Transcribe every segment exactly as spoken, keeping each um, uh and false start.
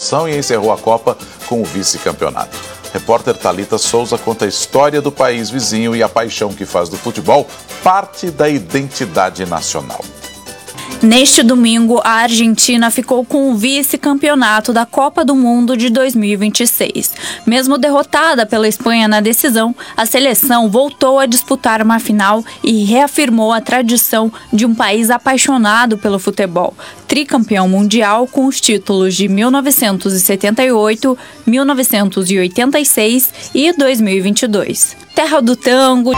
classificação e encerrou a Copa com o vice-campeonato. Repórter Thalita Souza conta a história do país vizinho e a paixão que faz do futebol parte da identidade nacional. Neste domingo, a Argentina ficou com o vice-campeonato da Copa do Mundo de dois mil e vinte e seis. Mesmo derrotada pela Espanha na decisão, a seleção voltou a disputar uma final e reafirmou a tradição de um país apaixonado pelo futebol. Tricampeão mundial com os títulos de mil novecentos e setenta e oito, mil novecentos e oitenta e seis e dois mil e vinte e dois. Terra do tango,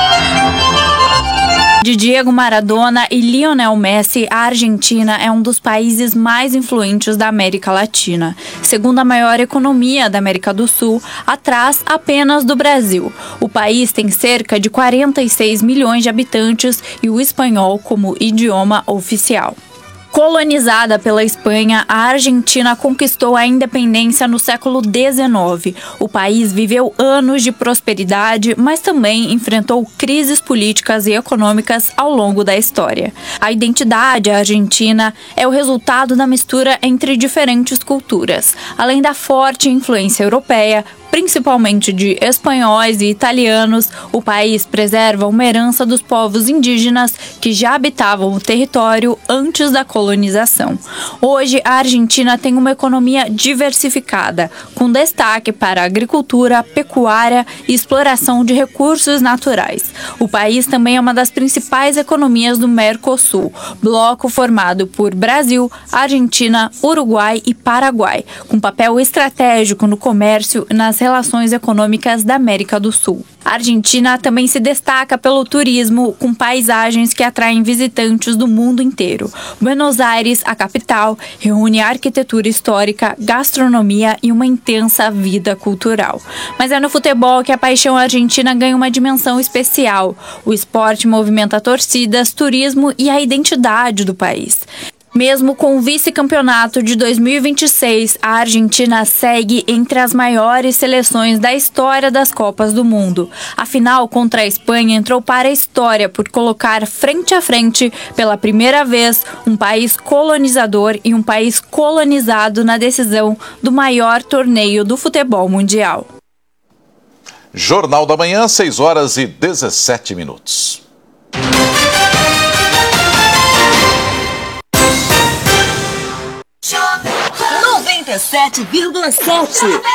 de Diego Maradona e Lionel Messi, a Argentina é um dos países mais influentes da América Latina. Segunda maior economia da América do Sul, atrás apenas do Brasil. O país tem cerca de quarenta e seis milhões de habitantes e o espanhol como idioma oficial. Colonizada pela Espanha, a Argentina conquistou a independência no século dezenove. O país viveu anos de prosperidade, mas também enfrentou crises políticas e econômicas ao longo da história. A identidade argentina é o resultado da mistura entre diferentes culturas, além da forte influência europeia, principalmente de espanhóis e italianos. O país preserva uma herança dos povos indígenas que já habitavam o território antes da colonização. Hoje, a Argentina tem uma economia diversificada, com destaque para a agricultura, pecuária e exploração de recursos naturais. O país também é uma das principais economias do Mercosul, bloco formado por Brasil, Argentina, Uruguai e Paraguai, com papel estratégico no comércio e nas relações econômicas da América do Sul. A Argentina também se destaca pelo turismo, com paisagens que atraem visitantes do mundo inteiro. Buenos Aires, a capital, reúne arquitetura histórica, gastronomia e uma intensa vida cultural. Mas é no futebol que a paixão argentina ganha uma dimensão especial. O esporte movimenta torcidas, turismo e a identidade do país. Mesmo com o vice-campeonato de dois mil e vinte e seis, a Argentina segue entre as maiores seleções da história das Copas do Mundo. A final contra a Espanha entrou para a história por colocar frente a frente, pela primeira vez, um país colonizador e um país colonizado na decisão do maior torneio do futebol mundial. Jornal da Manhã, seis horas e dezessete minutos. noventa e sete vírgula sete